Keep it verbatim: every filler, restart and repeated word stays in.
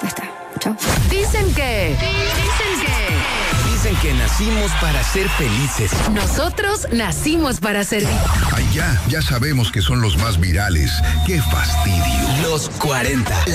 Ya está. Chao. Dicen que... Dicen que... Dicen que nacimos para ser felices. Nosotros nacimos para servir. Ay, ya, ya sabemos que son los más virales. ¡Qué fastidio! Los cuarenta.